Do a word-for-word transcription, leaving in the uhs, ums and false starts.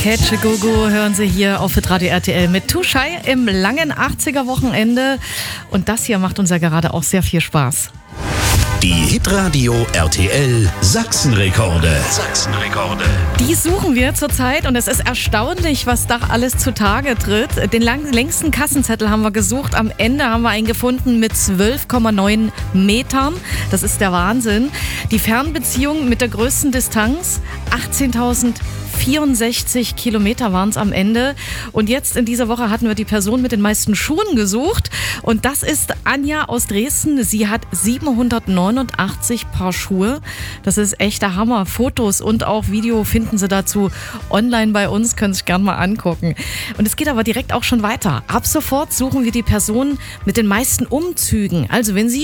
Catch Go Go hören Sie hier auf Hitradio R T L mit Too Shy im langen achtziger-Wochenende. Und das hier macht uns ja gerade auch sehr viel Spaß. Die Hitradio R T L Sachsenrekorde. Sachsenrekorde. Die suchen wir zurzeit und es ist erstaunlich, was da alles zutage tritt. Den lang, längsten Kassenzettel haben wir gesucht. Am Ende haben wir einen gefunden mit zwölf Komma neun Metern. Das ist der Wahnsinn. Die Fernbeziehung mit der größten Distanz, achtzehntausendzweihundertvierundsechzig Kilometer waren es am Ende. Und jetzt in dieser Woche hatten wir die Person mit den meisten Schuhen gesucht. Und das ist Anja aus Dresden. Sie hat siebenhundertneunundachtzig Paar Schuhe. Das ist echt der Hammer. Fotos und auch Video finden Sie dazu online bei uns. Können Sie sich gerne mal angucken. Und es geht aber direkt auch schon weiter. Ab sofort suchen wir die Person mit den meisten Umzügen. Also wenn Sie